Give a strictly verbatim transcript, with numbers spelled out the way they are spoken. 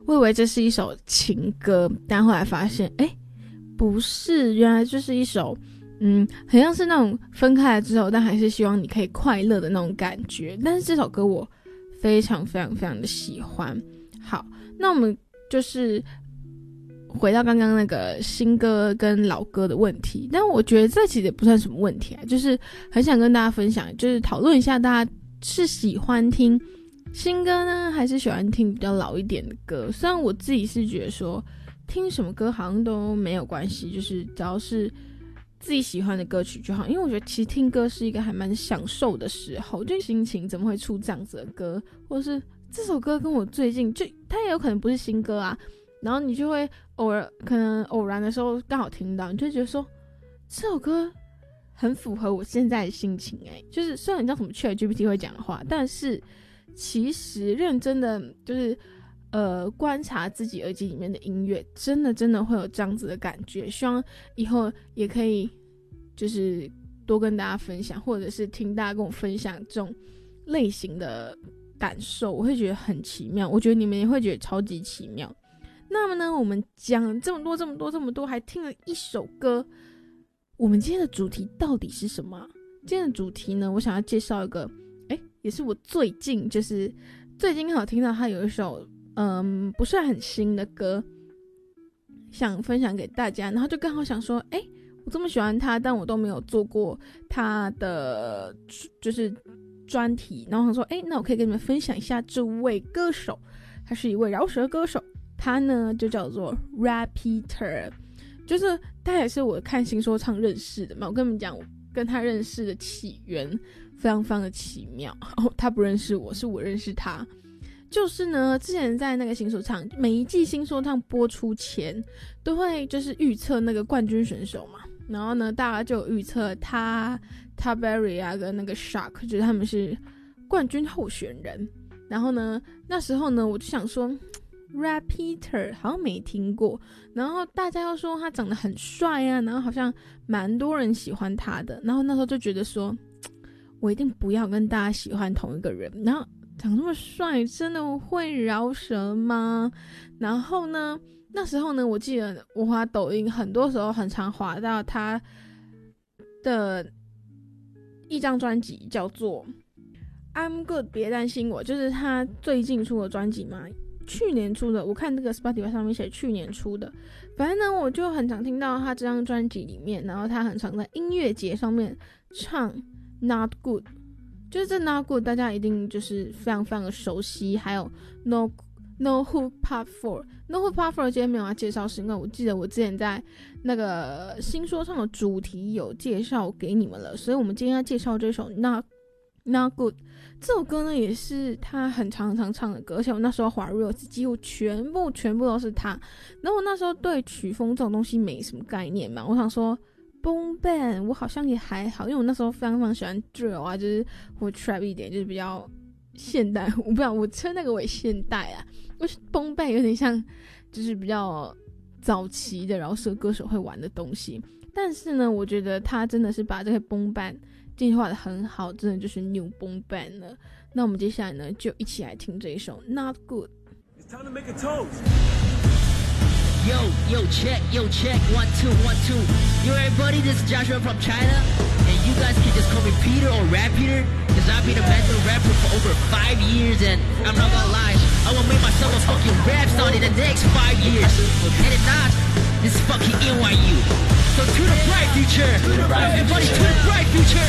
我以为这是一首情歌，但后来发现诶不是，原来就是一首嗯，很像是那种分开了之后但还是希望你可以快乐的那种感觉。但是这首歌我非常非常非常的喜欢。好，那我们就是回到刚刚那个新歌跟老歌的问题，但我觉得这其实也不算什么问题啊，就是很想跟大家分享，就是讨论一下大家是喜欢听新歌呢还是喜欢听比较老一点的歌。虽然我自己是觉得说听什么歌好像都没有关系，就是只要是自己喜欢的歌曲就好，因为我觉得其实听歌是一个还蛮享受的时候，就心情怎么会出这样子的歌，或是这首歌跟我最近就它也有可能不是新歌啊，然后你就会偶尔可能偶然的时候刚好听到，你就会觉得说这首歌很符合我现在的心情。欸就是虽然你知道什么 ChatGPT 会讲的话，但是其实认真的就是呃观察自己耳机里面的音乐，真的真的会有这样子的感觉。希望以后也可以就是多跟大家分享，或者是听大家跟我分享这种类型的感受，我会觉得很奇妙，我觉得你们也会觉得超级奇妙。那么呢，我们讲这么多这么多这么多，还听了一首歌，我们今天的主题到底是什么？今天的主题呢，我想要介绍一个诶也是我最近就是最近刚好听到他有一首嗯不是很新的歌想分享给大家，然后就刚好想说诶我这么喜欢他，但我都没有做过他的就是专题，然后想说诶那我可以跟你们分享一下这位歌手，他是一位饶舌歌手，他呢就叫做 Rappeater， 就是他也是我看新说唱认识的嘛。我跟你们讲，我跟他认识的起源非常非常的奇妙哦，他不认识我，是我认识他。就是呢，之前在那个新说唱，每一季新说唱播出前都会就是预测那个冠军选手嘛，然后呢大家就有预测他 Taberry 啊跟那个 Shark， 就是他们是冠军候选人。然后呢那时候呢我就想说Rappeater 好像没听过，然后大家又说他长得很帅啊，然后好像蛮多人喜欢他的，然后那时候就觉得说我一定不要跟大家喜欢同一个人，然后长那么帅真的会饶舌吗？然后呢那时候呢我记得我滑抖音很多时候很常滑到他的一张专辑叫做 I'm Good 别担心我，就是他最近出的专辑嘛，去年出的，我看这个 Spotify 上面写去年出的。反正呢我就很常听到他这张专辑里面，然后他很常在音乐节上面唱 Not Good， 就是这 Not Good 大家一定就是非常非常的熟悉，还有 No No Hoop Part 四 No Hoop Part 四 今天没有要介绍，是因为我记得我之前在那个新说唱的主题有介绍给你们了，所以我们今天要介绍这首 Not Not Good。 这首歌呢也是他很常常唱的歌，而且我那时候滑 Reels 几乎全部全部都是他。然后我那时候对曲风这种东西没什么概念嘛，我想说 Boom Band 我好像也还好，因为我那时候非常非常喜欢 Drill 啊，就是或 Trap 一点，就是比较现代，我不知道我称那个为现代啊，我 Boom Band 有点像就是比较早期的饶舌歌手会玩的东西。但是呢我觉得他真的是把这个 Boom Band进化的很好，真的就是 New Boom Band 了。那我们接下来呢就一起来听这一首 Not Good。 It's time to make a toast. Yo, yo, check, yo, check, one, two, one, two. Yo, everybody, this is Joshua from China. And you guys can just call me Peter or Rappeater, because I've been a mental rapper for over five years. And I'm not gonna lie, I will make myself a fucking rap star in the next five years. And if not, this is fucking N Y U. So to the bright future. Everybody to the bright future.